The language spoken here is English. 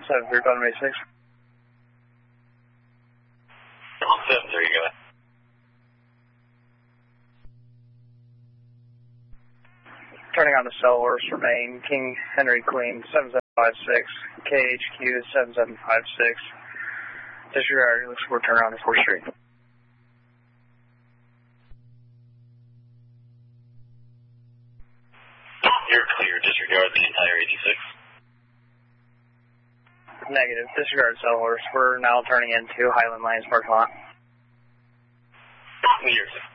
73, bottom 86. 73, go ahead. Turning on the cell horse, remain King Henry Queen 7756, KHQ 7756. Disregard, looks for turn around to 4th Street. You're clear, disregard the entire 86. Negative, disregard cell horse. We're now turning into Highland Lanes parking lot. You're